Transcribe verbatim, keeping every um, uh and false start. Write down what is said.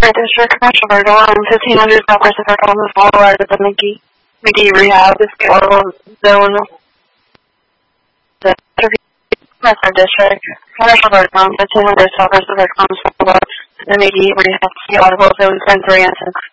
District, Commercial Virgil, and fifteen hundred South Pacific on the Boulevard at the McGee, McGee Rehab, the Seattle Zone, the Commercial District, Commercial Virgil, fifteen hundred South Pacific on the Boulevard at the McGee Rehab, Seattle Zone ten three and six.